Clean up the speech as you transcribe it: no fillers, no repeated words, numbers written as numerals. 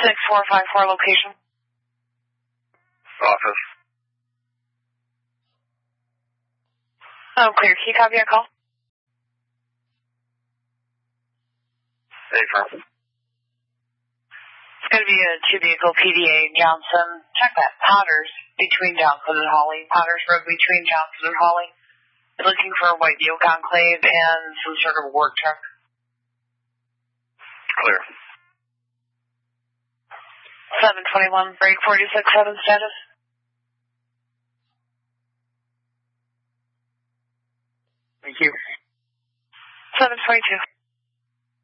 6454 location. Office. Oh, clear. Can you copy our call? Affirm. It's going to be a two-vehicle PDA Johnson. Check that. Potters between Johnson and Hawley. Potters Road between Johnson and Hawley. They're looking for a white Buick Enclave and some sort of work truck. Clear. 721, break 46-7 status. Thank you. 722.